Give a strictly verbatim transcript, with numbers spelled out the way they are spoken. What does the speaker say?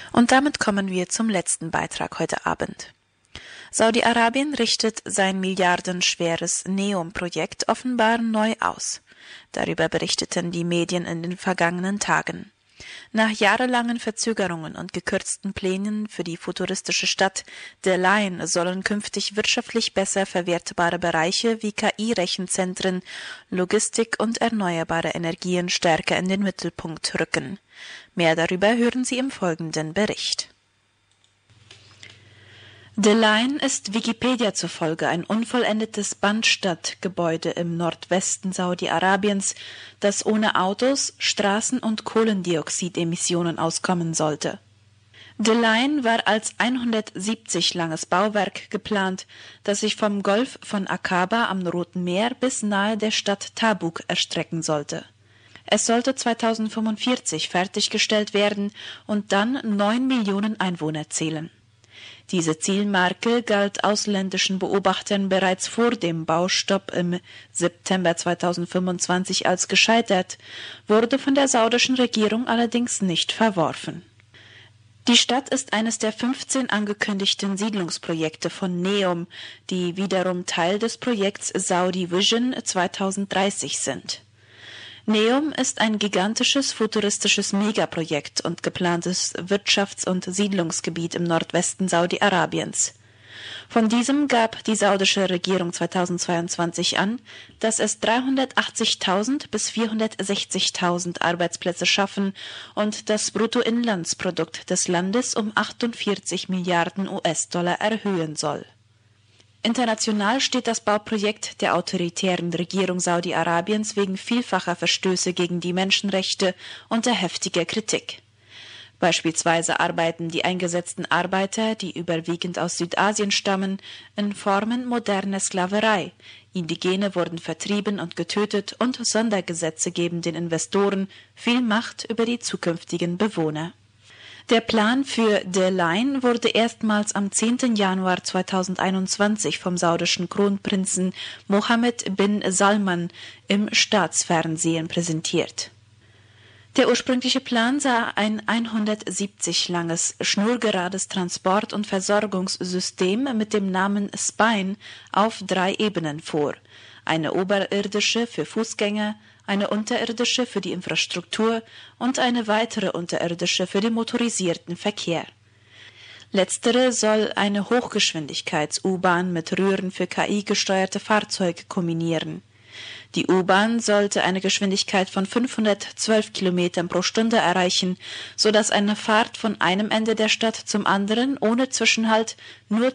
Und damit kommen wir zum letzten Beitrag heute Abend. Saudi-Arabien richtet sein milliardenschweres NEOM-Projekt offenbar neu aus. Darüber berichteten die Medien in den vergangenen Tagen. Nach jahrelangen Verzögerungen und gekürzten Plänen für die futuristische Stadt The Line sollen künftig wirtschaftlich besser verwertbare Bereiche wie K I-Rechenzentren, Logistik und erneuerbare Energien stärker in den Mittelpunkt rücken. Mehr darüber hören Sie im folgenden Bericht. The Line ist Wikipedia zufolge ein unvollendetes Bandstadtgebäude im Nordwesten Saudi-Arabiens, das ohne Autos, Straßen und Kohlendioxidemissionen auskommen sollte. The Line war als hundertsiebzig langes Bauwerk geplant, das sich vom Golf von Aqaba am Roten Meer bis nahe der Stadt Tabuk erstrecken sollte. Es sollte zweitausendfünfundvierzig fertiggestellt werden und dann neun Millionen Einwohner zählen. Diese Zielmarke galt ausländischen Beobachtern bereits vor dem Baustopp im September zweitausendfünfundzwanzig als gescheitert, wurde von der saudischen Regierung allerdings nicht verworfen. Die Stadt ist eines der fünfzehn angekündigten Siedlungsprojekte von NEOM, die wiederum Teil des Projekts Saudi Vision zweitausenddreißig sind. NEOM ist ein gigantisches futuristisches Megaprojekt und geplantes Wirtschafts- und Siedlungsgebiet im Nordwesten Saudi-Arabiens. Von diesem gab die saudische Regierung zweitausendzweiundzwanzig an, dass es dreihundertachtzigtausend bis vierhundertsechzigtausend Arbeitsplätze schaffen und das Bruttoinlandsprodukt des Landes um achtundvierzig Milliarden U S-Dollar erhöhen soll. International steht das Bauprojekt der autoritären Regierung Saudi-Arabiens wegen vielfacher Verstöße gegen die Menschenrechte unter heftiger Kritik. Beispielsweise arbeiten die eingesetzten Arbeiter, die überwiegend aus Südasien stammen, in Formen moderner Sklaverei, Indigene wurden vertrieben und getötet und Sondergesetze geben den Investoren viel Macht über die zukünftigen Bewohner. Der Plan für The Line wurde erstmals am zehnten Januar zweitausendeinundzwanzig vom saudischen Kronprinzen Mohammed bin Salman im Staatsfernsehen präsentiert. Der ursprüngliche Plan sah ein hundertsiebzig langes, schnurgerades Transport- und Versorgungssystem mit dem Namen Spine auf drei Ebenen vor: eine oberirdische für Fußgänger, eine unterirdische für die Infrastruktur und eine weitere unterirdische für den motorisierten Verkehr. Letztere soll eine Hochgeschwindigkeits-U-Bahn mit Röhren für K I-gesteuerte Fahrzeuge kombinieren. Die U-Bahn sollte eine Geschwindigkeit von fünfhundertzwölf Kilometern pro Stunde erreichen, sodass eine Fahrt von einem Ende der Stadt zum anderen ohne Zwischenhalt nur